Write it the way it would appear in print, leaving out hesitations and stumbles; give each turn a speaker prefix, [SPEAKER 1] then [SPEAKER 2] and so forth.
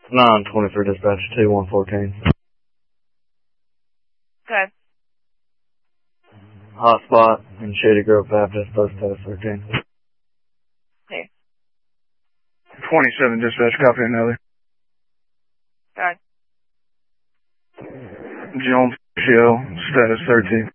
[SPEAKER 1] 924 dispatch 2114.
[SPEAKER 2] Okay.
[SPEAKER 1] Hotspot in Shady Grove Baptist, bus status 13.
[SPEAKER 2] Okay.
[SPEAKER 3] 27 dispatch, copy another.
[SPEAKER 2] Got it.
[SPEAKER 3] Jones, Shell, status 13.